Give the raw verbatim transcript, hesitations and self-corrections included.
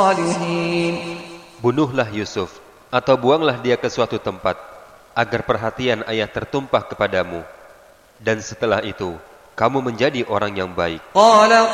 Bunuhlah Yusuf atau buanglah dia ke suatu tempat agar perhatian ayah tertumpah kepadamu, dan setelah itu kamu menjadi orang yang baik.